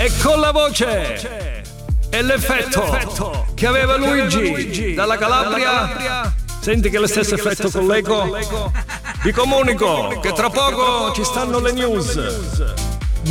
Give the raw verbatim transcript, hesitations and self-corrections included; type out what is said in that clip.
E con la voce e l'effetto che aveva Luigi dalla Calabria, senti che è lo stesso effetto con l'eco. Vi comunico che tra poco ci stanno le news.